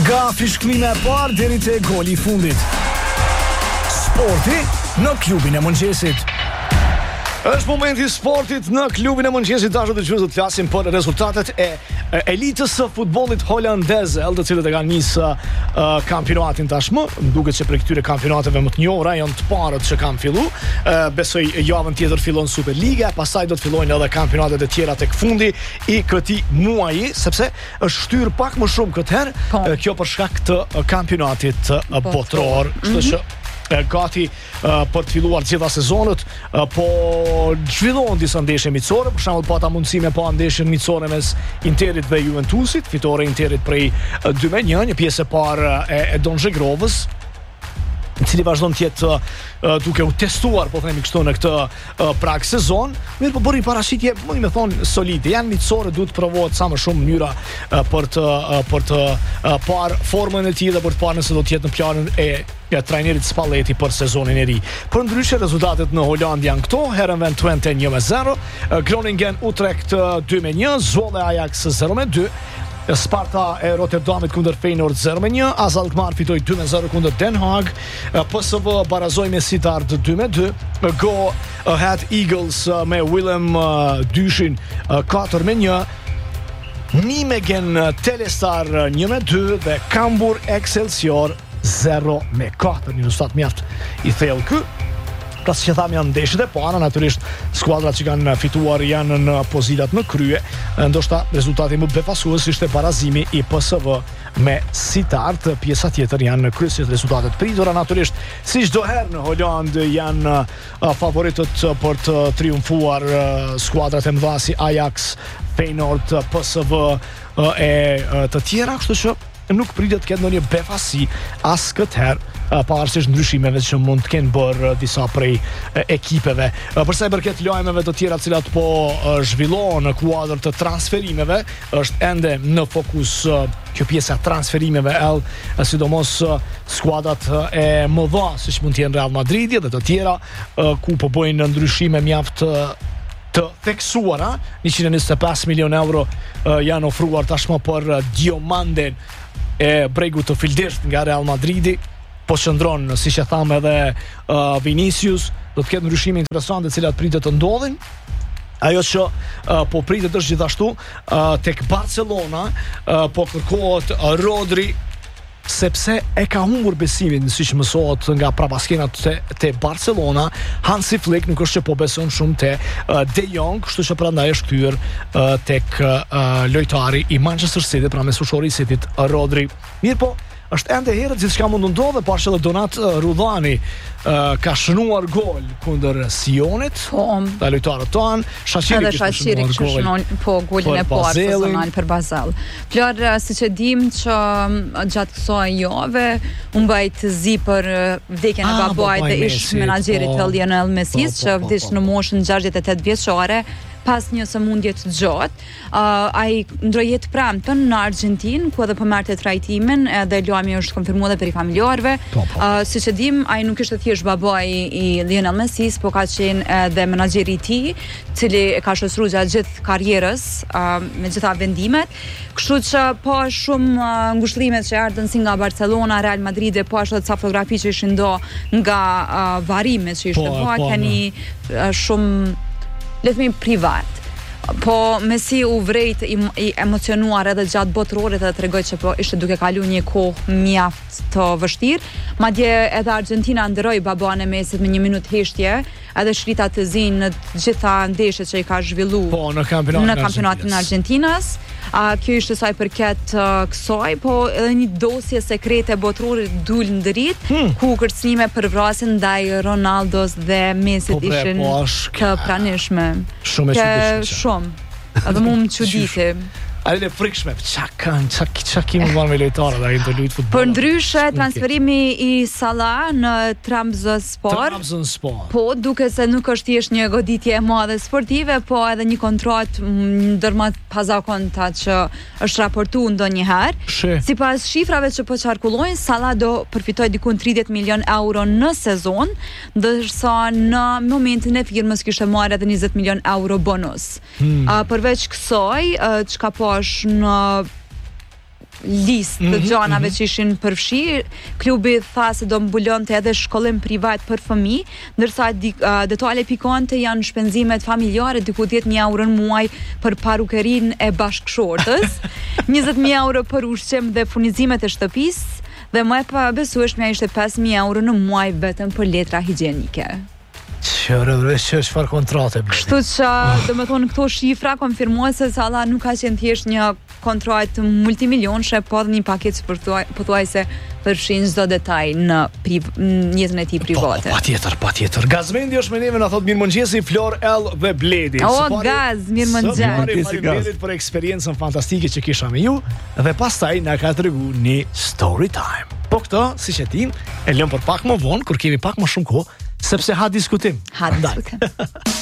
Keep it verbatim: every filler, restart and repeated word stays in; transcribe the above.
Nga fishklime e parë deri te goli i fundit. Sporti në klubin e mëngjesit. Është momenti i sportit në klubin e mëngjesit. Dashur dëgjues, do të flasim për rezultatet e elitës së futbollit holandez, të cilët e kanë nisë uh, kampionatin tashmë. Më duket se për këtyre kampionateve më të njohura janë të parët që kanë fillu. Uh, besoj javën tjetër fillon Superliga, pastaj do të fillojnë edhe kampionatet e tjera tek fundi i këtij muaji, sepse është shtyr pak më shumë këtë herë. Uh, kjo për shkak të uh, kampionatit uh, botror, kështu që gati uh, për të filluar gjitha sezonët, uh, po zhvillohen disa ndeshje miqësore. Për shembull, pata mundësi me pa ndeshjen miqësore mes Interit dhe Juventusit, fitore Interit prej uh, dy me një, një pjesë e parë e, e Donjegrovës, i cili vazhdon të jetë uh, duke u testuar, po themi kështu, në këtë uh, prag sezon. Mirë, po bëri parashitje, mundi me thonë, solide. Janë miqësore, duhet të provohet sa më shumë mënyra uh, për të uh, për të uh, parë formën e tij dhe për të parë nëse do të jetë në planin e ja, trajnerit Spalletti për sezonin e ri. Për ndryshe, rezultatet në Holandë janë këto: Heerenveen Twente një me zero, Groningen Utrecht dy me një, Zwolle Ajax zero me dy, Sparta e Rotterdamit kundër Feyenoord zero me një, AZ Alkmaar fitoi dy me zero kundër Den Haag, P S V barazoi me Sittard dy me dy, Go Ahead Eagles me Willem Dyshin katër me një, Nijmegen Telestar një me dy dhe Cambuur Excelsior zero me katër. Një rezultat mjaft i thellë ky. Pra si që tham, janë ndeshjet e para, natyrisht skuadrat që kanë fituar janë në pozitat në krye. Ndoshta rezultati më befasues ishte barazimi i P S V me Sittard. Pjesa tjetër janë kryesisht rezultatet pritura. Natyrisht, si çdo herë në Holandë janë uh, favoritët për të triumfuar uh, skuadrat e mëdha si Ajax, Feyenoord, P S V uh, e uh, të tjera, kështu që nuk pritet të ketë ndonjë befasi as këtë herë, pavarësisht ndryshimeve që mund të kenë bërë disa prej ekipeve. Për sa i përket lajmeve të tjera të cilat po zhvillohen në kuadër të transferimeve, është ende në fokus kjo pjesa e transferimeve, el sidomos skuadrat e mëdha, siç mund të jenë Real Madridi dhe të tjera, ku po bëjnë ndryshime mjaft të theksuara. njëqind e njëzet e pesë milion euro janë ofruar tashmë për Diomanden e bregut të fildirt nga Real Madridi. Po qëndron, siç e tham edhe uh, Vinicius, do të ketë ndryshime interesante të cilat pritet të ndodhin. Ajo që uh, po pritet është gjithashtu uh, tek Barcelona, uh, po kërkohet uh, Rodri, sepse e ka humbur besimin, siç mësohet nga prapaskenat te, te Barcelona. Hansi Flick nuk është që po beson shumë te uh, De Jong, kështu që prandaj është kthyer uh, tek uh, lojtari i Manchester City, pra me sushori i Cityt, Rodri. Mirë po, është ende herët gjithçka mund të ndodhe, pashë edhe Donat Rudhani uh, ka shënuar gol kundër Sionit, po, dhe lojtarët tanë. Shaqiri kishte shënuar gol, shënon, po, golin e parë sezonal për Basel. Plor, siç e dim që gjatë kësaj jave u mbajt zi për vdekjen e babait dhe ish menaxherit të Lionel Messis, që vdiq në moshën gjashtëdhjetë e tetë vjeçare pas një sëmundje të gjatë. Uh, ai ndroi jetë premten në Argjentinë, ku edhe po merrte trajtimin, edhe lajmi është konfirmuar edhe për i familjarëve. Uh, siç e dim, ai nuk ishte thjesht babai i Lionel Messis, po ka qenë edhe menaxheri i tij, i cili e ka shoqëruar gjatë gjithë karrierës uh, me gjitha vendimet. Kështu që po shumë uh, ngushëllimet që ardhen si nga Barcelona, Real Madrid, po ashtu edhe ca fotografi që ishin ndo nga uh, varimet që ishte po, po keni uh, shumë letëmi privat. Po Messi u vrejt i, i emocionuar edhe gjatë botrorit dhe tregoj që po ishte duke kalu një kohë mjaft të vështirë. Madje edhe Argentina ndëroi baban e Messit me një minutë heshtje, edhe shrita të zinë në gjitha ndeshjet që i ka zhvillu po, në kampionatin në kampionatin e Argentinas. A, kjo ishte sa i përket uh, kësaj, po edhe një dosje sekrete botrorit dul ndërit, hmm. ku kërcënime për vrasjen ndaj Ronaldos dhe Messit po, ishin po, të pranishme. Shumë e çuditshme. Shumë. Edhe mu më çuditi. A e frikshme, qa kanë, qa, qa kimi banë me lojtarët, a i të lujtë futbol. Për ndryshe, transferimi i Salah në Trabzonspor, Trabzonspor, po duke se nuk është thjesht një goditje e madhe sportive, po edhe një kontrat ndërma pazakonta që është raportu ndonjëherë. Sipas shifrave që po qarkullojnë, Salah do përfitoj dikun tridhjetë milion euro në sezon, ndërsa në momentin e firmës kishte marrë edhe njëzet milion euro bonus. Hmm. Uh, përveç kësaj, uh, çka po është në listë të gjanave që ishin përfshi. Klubi tha se do mbulonte edhe shkollim privat për fëmijë, ndërsa detale pikante janë shpenzimet familjare, diku dhjetë mijë euro në muaj për parukerinë e bashkëshortës, njëzet mijë euro për ushqim dhe furnizimet e shtëpisë, dhe më e pabesueshmja ishte pesë mijë euro në muaj vetëm për letra higjienike. Qërë, që çfarë kontrate bëni? Kështu që, do me thonë, këto shifra konfirmuese se Allah nuk ka qenë thjesht një kontratë multimilionshë, po dhe një paketë që pothuajse përfshin çdo detaj në jetën e tij private. Pa tjetër, pa tjetër. Gazmendi është me neve, na thot mirëmëngjesi Flor L dhe Bledi. O, Gaz, mirëmëngjes. Faleminderit për eksperiencën fantastike që kisha me ju dhe pastaj na ka tregu një story time. Po këtë, siç e din, e lëm për pak më vonë kur kemi pak më shumë kohë, sepse ha diskutim. Ha diskutim.